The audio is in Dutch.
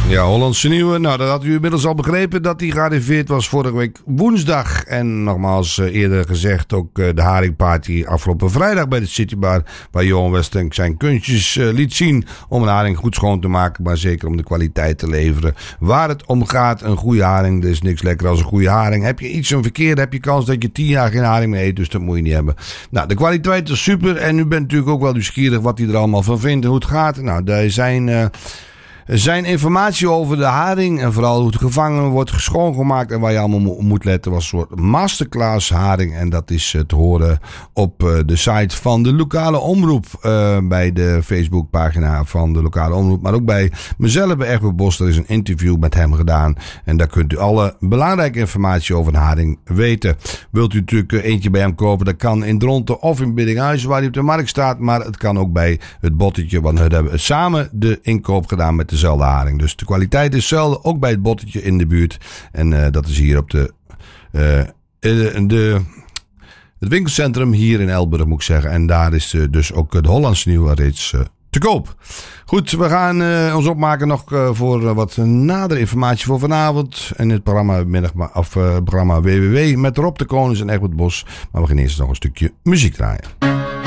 Ja, Hollandse Nieuwe. Nou, dat had u inmiddels al begrepen dat die gearriveerd was vorige week woensdag. En nogmaals eerder gezegd ook de haringparty afgelopen vrijdag bij de Citybar. Waar Johan Westink zijn kunstjes liet zien om een haring goed schoon te maken. Maar zeker om de kwaliteit te leveren. Waar het om gaat, een goede haring. Er is niks lekker als een goede haring. Heb je iets een verkeerd, heb je kans dat je 10 jaar geen haring meer eet. Dus dat moet je niet hebben. Nou, de kwaliteit is super. En u bent natuurlijk ook wel nieuwsgierig wat hij er allemaal van vindt en hoe het gaat. Nou, er zijn informatie over de haring en vooral hoe het gevangen wordt, schoongemaakt en waar je allemaal moet letten. Was een soort masterclass haring en dat is te horen op de site van de lokale omroep. Bij de Facebookpagina van de lokale omroep, maar ook bij mezelf bij Egbert Bos. Er is een interview met hem gedaan en daar kunt u alle belangrijke informatie over een haring weten. Wilt u natuurlijk eentje bij hem kopen, dat kan in Dronten of in Biddinghuizen waar hij op de markt staat, maar het kan ook bij het Bottetje, want we hebben samen de inkoop gedaan met dezelfde haring. Dus de kwaliteit is hetzelfde, ook bij het Bottetje in de buurt. En dat is hier op het winkelcentrum hier in Elburg, moet ik zeggen. En daar is dus ook de Hollandse Nieuwe reeds te koop. Goed, we gaan ons opmaken nog voor wat nadere informatie voor vanavond. En het programma WWW met Rob de Konings en Egbert Bos. Maar we gaan eerst nog een stukje muziek draaien.